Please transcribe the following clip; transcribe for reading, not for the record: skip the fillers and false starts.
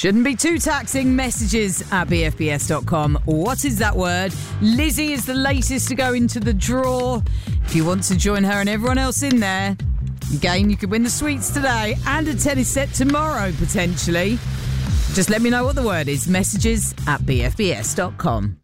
Shouldn't be too taxing. Messages at bfbs.com. What is that word? Lizzie is the latest to go into the draw. If you want to join her and everyone else in there, again, you could win the sweets today and a tennis set tomorrow, potentially. Just let me know what the word is. Messages at bfbs.com.